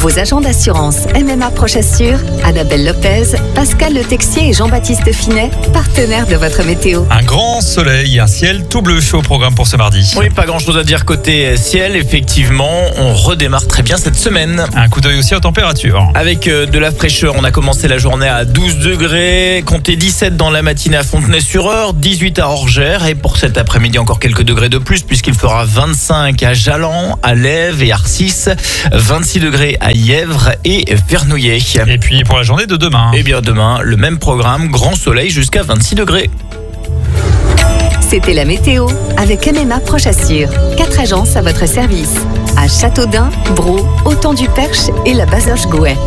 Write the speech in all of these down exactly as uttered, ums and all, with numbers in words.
Vos agents d'assurance M M A Prochassure, Annabelle Lopez, Pascal Le Texier et Jean-Baptiste Finet, partenaires de votre météo. Un grand soleil, un ciel tout bleu au programme pour ce mardi. Oui, pas grand chose à dire côté ciel. Effectivement, on redémarre très bien cette semaine. Un coup d'œil aussi aux températures. Avec de la fraîcheur, on a commencé la journée à douze degrés, comptez dix-sept dans la matinée à Fontenay-sur-Eure, dix-huit à Orgères, et pour cet après-midi encore quelques degrés de plus puisqu'il fera vingt-cinq à Jallan, à Lèves et Arcis, vingt-six degrés à Yèvres et Vernouillet. Et puis pour la journée de demain. Et bien demain, le même programme, grand soleil jusqu'à vingt-six degrés. C'était la météo avec M M A Prochassure. Quatre agences à votre service. À Châteaudun, Braux, Autant-du-Perche et la Bazoche-Gouet.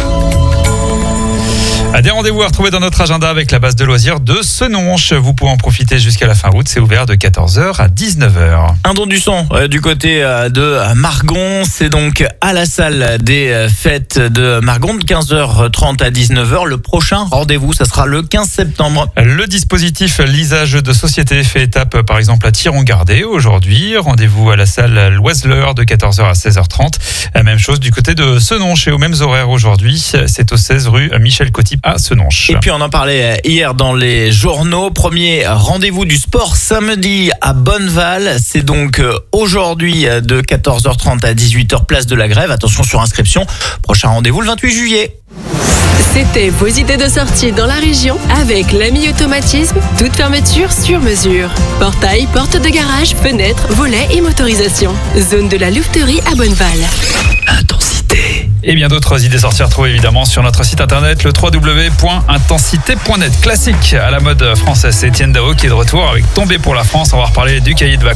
Des rendez-vous à retrouver dans notre agenda avec la base de loisirs de Senonches. Vous pouvez en profiter jusqu'à la fin août. C'est ouvert de quatorze heures à dix-neuf heures. Un don du son euh, du côté euh, de Margon. C'est donc à la salle des euh, fêtes de Margon de quinze heures trente à dix-neuf heures. Le prochain rendez-vous, ça sera le quinze septembre. Le dispositif lisage de société fait étape par exemple à Thiron-Gardé aujourd'hui. Rendez-vous à la salle Loiseleur de quatorze heures à seize heures trente. La même chose du côté de Senonches et aux mêmes horaires aujourd'hui. C'est au seize rue Michel Coty à Senonches. Et puis on en parlait hier dans les journaux. Premier rendez-vous du sport samedi à Bonneval. C'est donc aujourd'hui de quatorze heures trente à dix-huit heures place de la Grève. Attention sur inscription. Prochain rendez-vous le vingt-huit juillet. C'était vos idées de sortie dans la région avec l'Ami Automatisme, toute fermeture sur mesure. Portail, porte de garage, fenêtres, volets et motorisation. Zone de la louveterie à Bonneval. Intensité. Et bien d'autres idées sorties à retrouver évidemment sur notre site internet, le w w w point intensité point net. Classique à la mode française, c'est Etienne Dao qui est de retour avec Tombé pour la France. On va reparler du cahier de vacances.